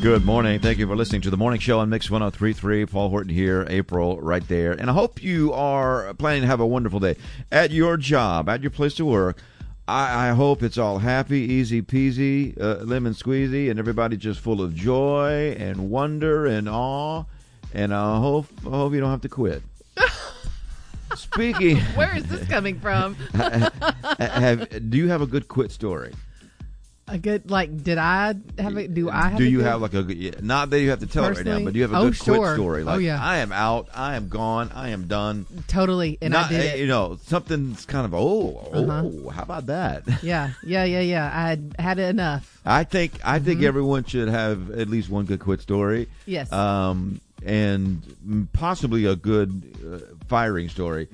Good morning. Thank you for listening to the morning show on Mix 103.3. Paul Horton here, April right there. And I hope you are planning to have a wonderful day at your job, at your place to work. I hope it's all happy, easy peasy, lemon squeezy, and everybody just full of joy and wonder and awe. And I hope you don't have to quit. Speaking, where is this coming from? Do you have a good quit story? A good, like, did I have it? Do I have? Do you good, have like a? Not that you have to tell it right now, but do you have a good quit story? Like, yeah. I am out. I am gone. I am done. Totally, and I did it. You know, something's kind of how about that? Yeah. I had enough. I think everyone should have at least one good quit story. Yes. And possibly a good firing story.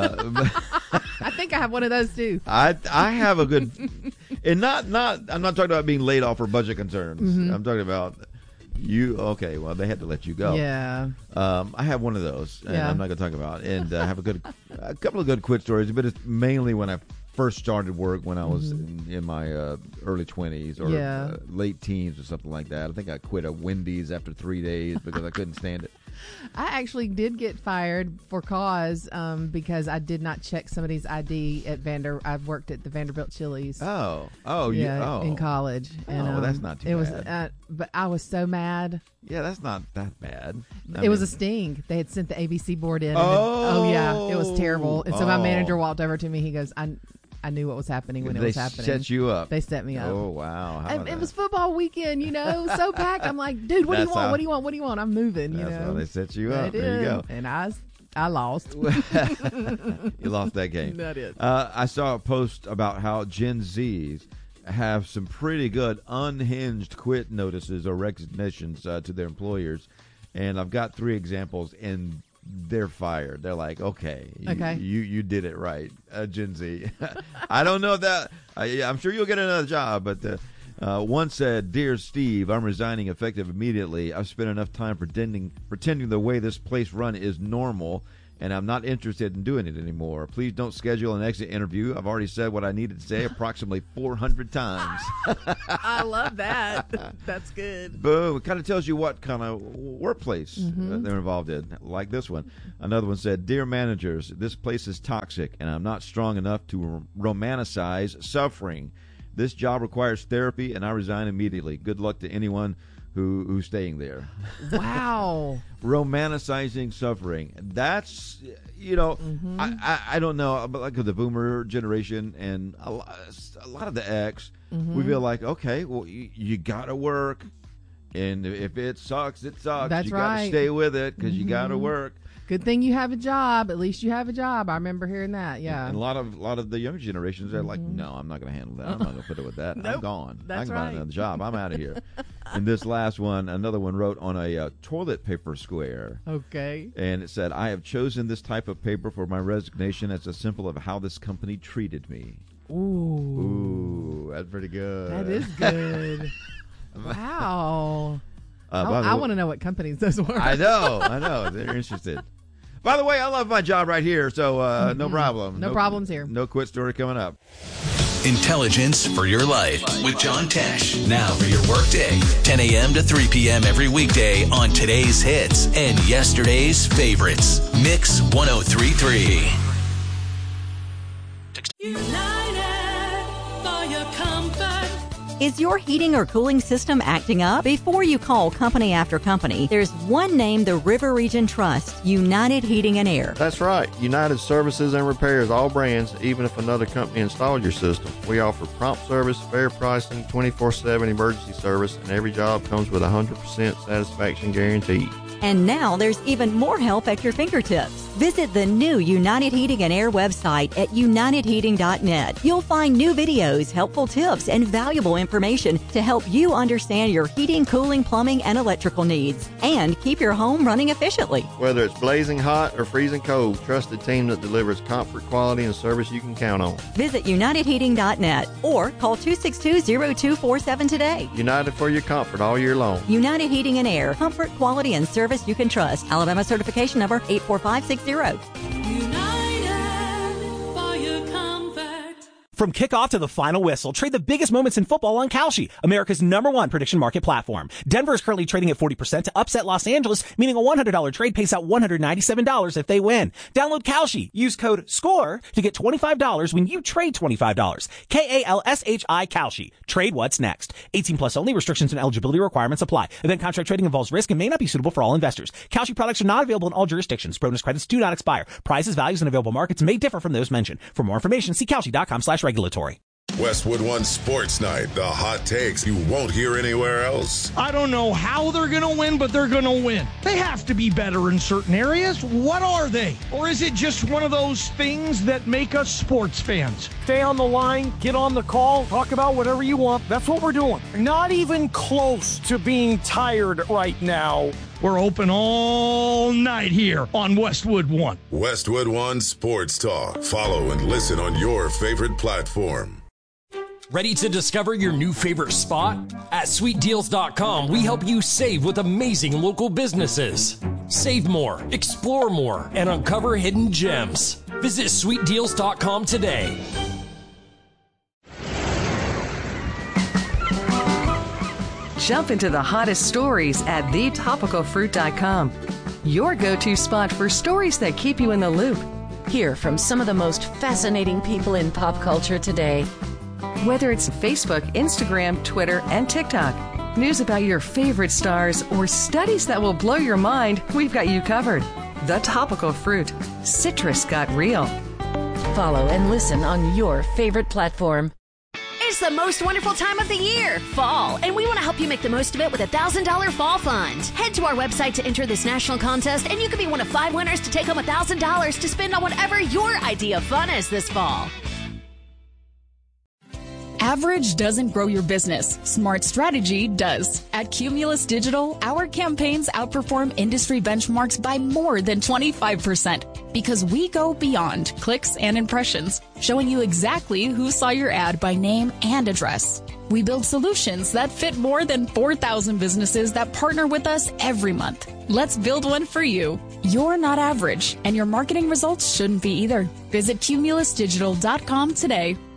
I think I have one of those too. I have a good, and I'm not talking about being laid off for budget concerns. Mm-hmm. I'm talking about you. Okay, well they had to let you go. Yeah. I have one of those, and I'm not going to talk about. And I have a couple of good quit stories, but it's mainly when I first started work when I was in my early 20s or late teens or something like that. I think I quit at Wendy's after 3 days because I couldn't stand it. I actually did get fired for cause because I did not check somebody's ID at I've worked at the Vanderbilt Chili's. In college. And, well, that's not too bad. But I was so mad. Yeah, that's not that bad. It was a sting. They had sent the ABC board in. It was terrible. And so my manager walked over to me. He goes, I knew what was happening when it was happening. They set you up. They set me up. Oh, wow. It was football weekend, so packed. I'm like, dude, what do you want? What do you want? What do you want? I'm moving, That's how they set you up. They did. There you go. And I lost. You lost that game. That is. I saw a post about how Gen Zs have some pretty good unhinged quit notices or resignations to their employers. And I've got 3 examples, and they're fired. They're like, okay. You did it right, Gen Z. I don't know if that. I'm sure you'll get another job, but one said, "Dear Steve, I'm resigning effective immediately. I've spent enough time pretending the way this place run is normal, and I'm not interested in doing it anymore. Please don't schedule an exit interview. I've already said what I needed to say approximately 400 times. I love that. That's good. Boom. It kind of tells you what kind of workplace they're involved in, like this one. Another one said, "Dear managers, this place is toxic, and I'm not strong enough to romanticize suffering. This job requires therapy, and I resign immediately. Good luck to anyone who's staying there." Wow. Romanticizing suffering. That's, I don't know, but like the boomer generation and a lot of the X, we feel like, okay, well, you got to work. And if it sucks, it sucks. That's you got to stay with it because you got to work. Good thing you have a job. At least you have a job. I remember hearing that. Yeah. And a lot of the younger generations are like, no, I'm not going to handle that. I'm not going to put it with that. Nope. I'm gone. That's I can find another job. I'm out of here. And this last one, another one wrote on a toilet paper square. Okay. And it said, "I have chosen this type of paper for my resignation as a symbol of how this company treated me." Ooh, that's pretty good. That is good. Wow. I want to know what companies those were. I know. They're interested. By the way, I love my job right here, so no problem. No problems here. No quit story coming up. Intelligence for your life with John Tesh. Now for your workday, 10 a.m. to 3 p.m. every weekday on today's hits and yesterday's favorites. Mix 103.3. United for your comfort. Is your heating or cooling system acting up? Before you call company after company, there's one name the River Region trusts: United Heating and Air. That's right. United services and repairs all brands, even if another company installed your system. We offer prompt service, fair pricing, 24/7 emergency service, and every job comes with a 100% satisfaction guarantee. And now there's even more help at your fingertips. Visit the new United Heating and Air website at unitedheating.net. You'll find new videos, helpful tips, and valuable information to help you understand your heating, cooling, plumbing, and electrical needs, and keep your home running efficiently. Whether it's blazing hot or freezing cold, trusted team that delivers comfort, quality, and service you can count on. Visit unitedheating.net or call 262-0247 today. United for your comfort all year long. United Heating and Air. Comfort, quality, and service you can trust. Alabama certification number 84560. United for your comfort. From kickoff to the final whistle, trade the biggest moments in football on Kalshi, America's #1 prediction market platform. Denver is currently trading at 40% to upset Los Angeles, meaning a $100 trade pays out $197 if they win. Download Kalshi. Use code SCORE to get $25 when you trade $25. KALSHI Kalshi. Trade what's next. 18 plus only. Restrictions and eligibility requirements apply. Event contract trading involves risk and may not be suitable for all investors. Kalshi products are not available in all jurisdictions. Bonus credits do not expire. Prices, values, and available markets may differ from those mentioned. For more information, see Kalshi.com/regulatory. Westwood One Sports Night. The hot takes you won't hear anywhere else. I don't know how they're going to win, but they're going to win. They have to be better in certain areas. What are they? Or is it just one of those things that make us sports fans? Stay on the line, get on the call, talk about whatever you want. That's what we're doing. Not even close to being tired right now. We're open all night here on Westwood One. Westwood One Sports Talk. Follow and listen on your favorite platform. Ready to discover your new favorite spot? At SweetDeals.com, we help you save with amazing local businesses. Save more, explore more, and uncover hidden gems. Visit SweetDeals.com today. Jump into the hottest stories at thetopicalfruit.com. Your go-to spot for stories that keep you in the loop. Hear from some of the most fascinating people in pop culture today. Whether it's Facebook, Instagram, Twitter, and TikTok, news about your favorite stars, or studies that will blow your mind, we've got you covered. The Topical Fruit. Citrus got real. Follow and listen on your favorite platform. It's the most wonderful time of the year, fall, and we want to help you make the most of it with a $1,000 fall fund. Head to our website to enter this national contest, and you could be one of 5 winners to take home $1,000 to spend on whatever your idea of fun is this fall. Average doesn't grow your business. Smart strategy does. At Cumulus Digital, our campaigns outperform industry benchmarks by more than 25% because we go beyond clicks and impressions, showing you exactly who saw your ad by name and address. We build solutions that fit more than 4,000 businesses that partner with us every month. Let's build one for you. You're not average, and your marketing results shouldn't be either. Visit cumulusdigital.com today.